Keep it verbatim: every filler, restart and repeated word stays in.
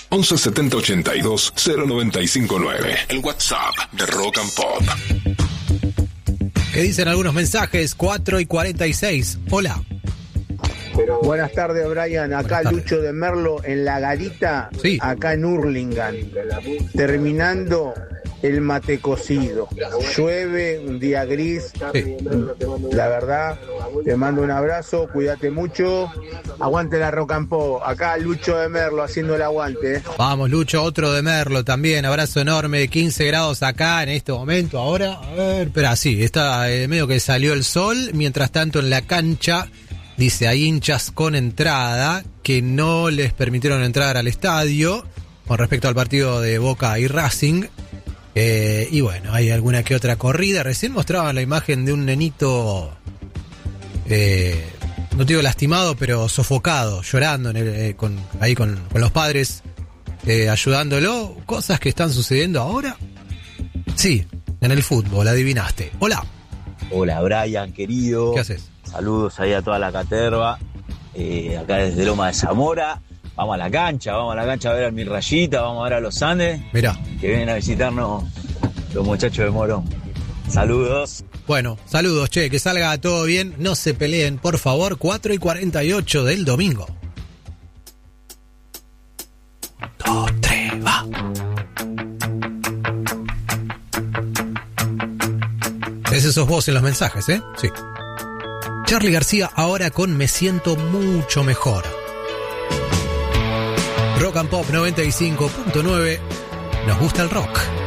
once setenta ochenta y dos cero noventa y cinco nueve. El WhatsApp de Rock and Pop. ¿Qué dicen algunos mensajes? cuatro y cuarenta y seis. Hola. Buenas tardes, Brian. Acá Lucho de Merlo en La Garita, sí. Acá en Hurlingham, terminando el mate cocido. Llueve, un día gris. Sí. La verdad, te mando un abrazo, cuídate mucho. Aguante la Rock and Pop. Acá Lucho de Merlo haciendo el aguante. ¿eh? Vamos, Lucho, otro de Merlo también. Abrazo enorme, quince grados acá en este momento. Ahora, a ver, pero así, está eh, medio que salió el sol. Mientras tanto, en la cancha, dice, hay hinchas con entrada que no les permitieron entrar al estadio con respecto al partido de Boca y Racing. Eh, y bueno, hay alguna que otra corrida. Recién mostraban la imagen de un nenito, eh, no te digo lastimado, pero sofocado, llorando en el, eh, con, ahí con, con los padres, eh, ayudándolo. Cosas que están sucediendo ahora. Sí, en el fútbol, adivinaste. Hola. Hola, Brian, querido. ¿Qué haces? Saludos ahí a toda la caterva. Eh, acá desde Loma de Zamora. Vamos a la cancha, vamos a la cancha a ver a mi Rayita, vamos a ver a los Andes. Mirá. Que vienen a visitarnos los muchachos de Morón. Saludos. Bueno, saludos, che, que salga todo bien. No se peleen, por favor. cuatro y cuarenta y ocho del domingo. Dos, tres, va. Ese sos vos en los mensajes, ¿eh? Sí. Charly García ahora con Me Siento Mucho Mejor. Rock and Pop noventa y cinco punto nueve. Nos gusta el rock.